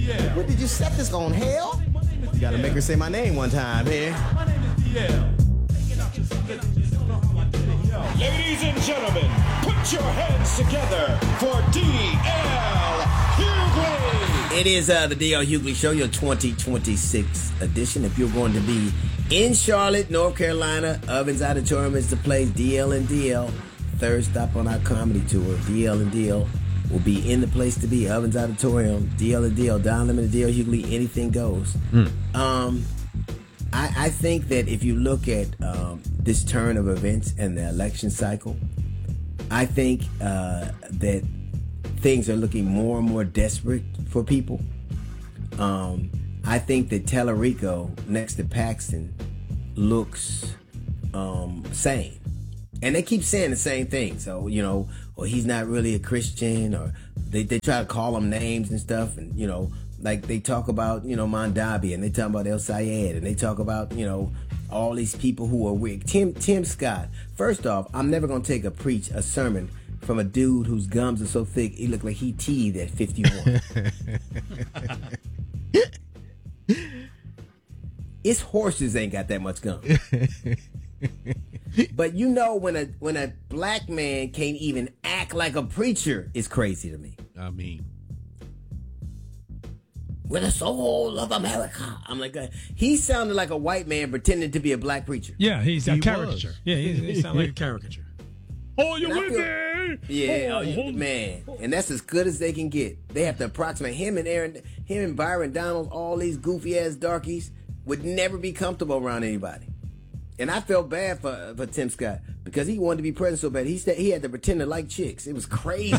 What did you set this on, hell? You gotta make her say my name one time here. Ladies and gentlemen, put your hands together for D.L. Hughley. It is the D.L. Hughley Show, your 2026 edition. If you're going to be in Charlotte, North Carolina, Ovens Auditorium is the place. D.L. and D.L. Third stop on our comedy tour. D.L. and D.L. will be in the place to be. Ovens Auditorium, D.L. and D.L. Don Lemon and D.L. Hughley, anything goes. I think that if you look at this turn of events and the election cycle, I think that things are looking more and more desperate for people. I think that Tellerico next to Paxton looks sane. And they keep saying the same thing. So, or he's not really a Christian, or they try to call him names and stuff. And, like they talk about, Mondavi, and they talk about El Sayed, and they talk about, all these people who are weak. Tim Scott. First off, I'm never going to preach a sermon from a dude whose gums are so thick, he looked like he teethed at 51. His horses ain't got that much gum. But when a black man can't even act like a preacher, is crazy to me. I mean, with the soul of America. I'm like, he sounded like a white man pretending to be a black preacher. Yeah, he's a caricature. Was. Yeah, he sounded like a caricature. Oh, you with me? Yeah, man. And that's as good as they can get. They have to approximate him and Byron Donald, all these goofy ass darkies would never be comfortable around anybody. And I felt bad for Tim Scott because he wanted to be president so bad. He had to pretend to like chicks. It was crazy.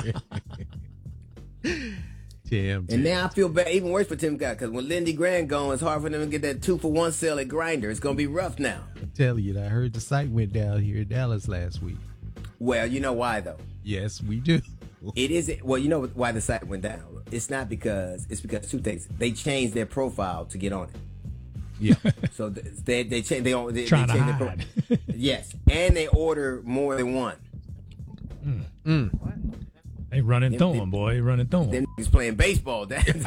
Damn. And now I feel bad, even worse for Tim Scott, because when Lindy Graham gone, it's hard for them to get that 2-for-1 sale at Grindr. It's going to be rough now. I'm telling you, I heard the site went down here in Dallas last week. Well, you know why, though? Yes, we do. It isn't. Well, you know why the site went down. It's because two things. They changed their profile to get on it. Yeah. So they changed their profile. Yes, and they order more than one. They running through him, boy. Running through him. Them niggas playing baseball.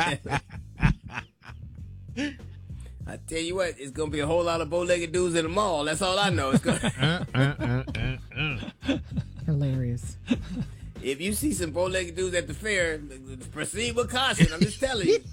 I tell you what, it's gonna be a whole lot of bow-legged dudes in the mall. That's all I know. It's gonna hilarious. If you see some bow-legged dudes at the fair, proceed with caution. I'm just telling you.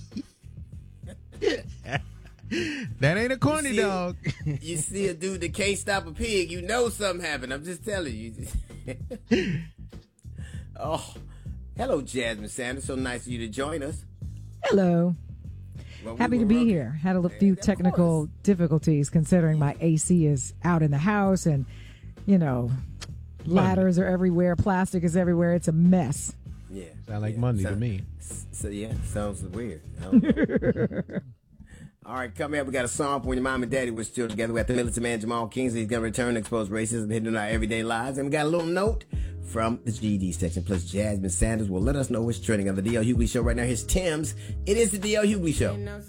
That ain't a corny dog. You see a dude that can't stop a pig, you know something happened. I'm just telling you. Oh, hello, Jasmine Sanders. So nice of you to join us. Hello. Well, Happy to be here. Had a few technical difficulties considering my AC is out in the house and, ladders are everywhere. Plastic is everywhere. It's a mess. Yeah. Sound like Monday to me. So, yeah, sounds weird. I don't know. All right, coming up, we got a song for when your mom and daddy were still together. We got the militant man, Jamal Kingsley. He's going to return to expose racism hidden in our everyday lives. And we got a little note from the GD section. Plus, Jasmine Sanders will let us know what's trending on the D.L. Hughley Show right now. Here's Tim's. It is the D.L. Hughley Show.